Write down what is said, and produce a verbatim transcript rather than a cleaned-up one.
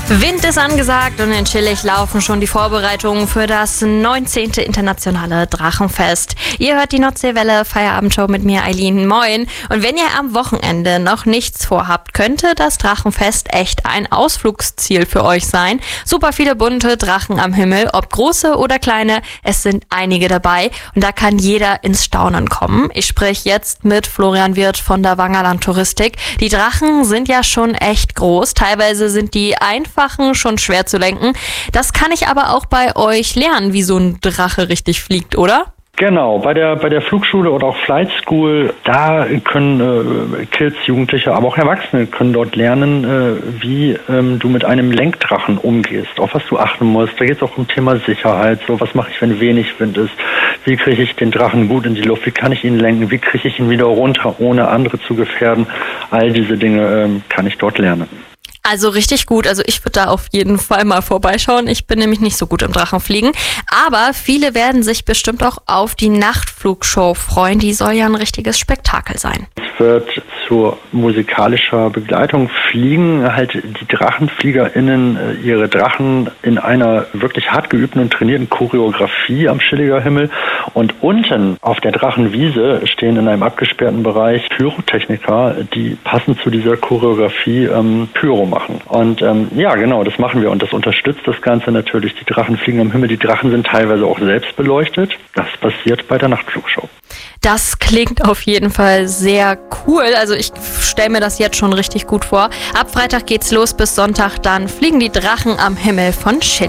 Wind ist angesagt und in Schillig laufen schon die Vorbereitungen für das neunzehnte internationale Drachenfest. Ihr hört die Nordseewelle Feierabendshow mit mir, Eileen. Moin. Und wenn ihr am Wochenende noch nichts vorhabt, könnte das Drachenfest echt ein Ausflugsziel für euch sein. Super viele bunte Drachen am Himmel, ob große oder kleine, es sind einige dabei und da kann jeder ins Staunen kommen. Ich spreche jetzt mit Florian Wirth von der Wangerland Touristik. Die Drachen sind ja schon echt groß, teilweise sind die einfach schon schwer zu lenken. Das kann ich aber auch bei euch lernen, wie so ein Drache richtig fliegt, oder? Genau, bei der bei der Flugschule oder auch Flight School, da können äh, Kids, Jugendliche, aber auch Erwachsene können dort lernen, äh, wie ähm, du mit einem Lenkdrachen umgehst, auf was du achten musst. Da geht es auch um Thema Sicherheit, so was mache ich, wenn wenig Wind ist, wie kriege ich den Drachen gut in die Luft, wie kann ich ihn lenken, wie kriege ich ihn wieder runter, ohne andere zu gefährden. All diese Dinge ähm, kann ich dort lernen. Also richtig gut. Also ich würde da auf jeden Fall mal vorbeischauen. Ich bin nämlich nicht so gut im Drachenfliegen. Aber viele werden sich bestimmt auch auf die Nachtflugshow freuen. Die soll ja ein richtiges Spektakel sein. Es wird zur musikalischer Begleitung fliegen, halt die DrachenfliegerInnen ihre Drachen in einer wirklich hart geübten und trainierten Choreografie am Schilliger Himmel. Und unten auf der Drachenwiese stehen in einem abgesperrten Bereich Pyrotechniker, die passend zu dieser Choreografie ähm, Pyro machen. Und ähm, ja, genau, das machen wir und das unterstützt das Ganze natürlich. Die Drachen fliegen am Himmel, die Drachen sind teilweise auch selbst beleuchtet. Das passiert bei der Nachtflugshow. Das klingt auf jeden Fall sehr cool. Also ich stelle mir das jetzt schon richtig gut vor. Ab Freitag geht's los bis Sonntag, dann fliegen die Drachen am Himmel von Schillig.